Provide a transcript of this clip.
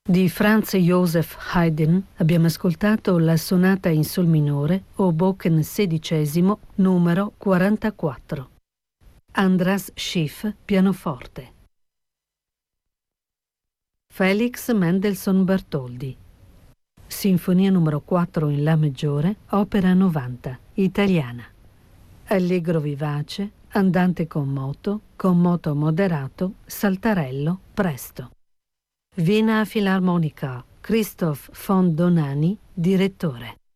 Di Franz Joseph Haydn abbiamo ascoltato la sonata in sol minore, Hoboken XVI, numero 44. Andras Schiff, pianoforte. Felix Mendelssohn Bartholdy. Sinfonia numero 4 in La maggiore, opera 90, italiana. Allegro vivace, andante con moto moderato, saltarello, presto. Wiener Philharmoniker, Christoph von Donani, direttore.